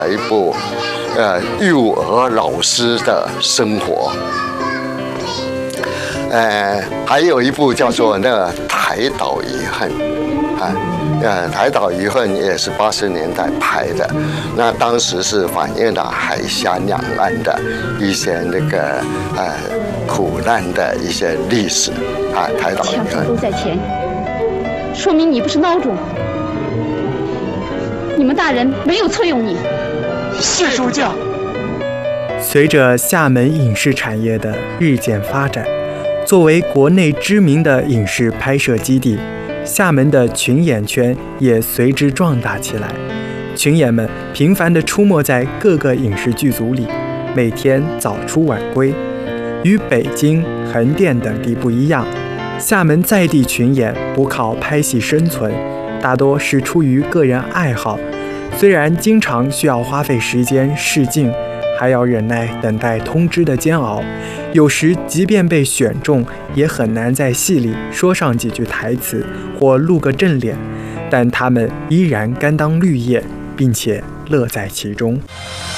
一部幼儿老师的生活。还有一部叫做《台岛遗恨》啊，《台岛遗恨》也是80年代拍的，那当时是反映了海峡两岸的一些苦难的一些历史啊，《台岛遗恨》 都在前，说明你不是孬种，你们大人没有错用你。 是主教。 随着厦门影视产业的日渐发展，作为国内知名的影视拍摄基地，厦门的群演圈也随之壮大起来。群演们频繁地出没在各个影视剧组里，每天早出晚归。与北京、横店等地不一样，厦门在地群演不靠拍戏生存，大多是出于个人爱好。虽然经常需要花费时间试镜，还要忍耐等待通知的煎熬，有时即便被选中，也很难在戏里说上几句台词或露个正脸，但他们依然甘当绿叶，并且乐在其中。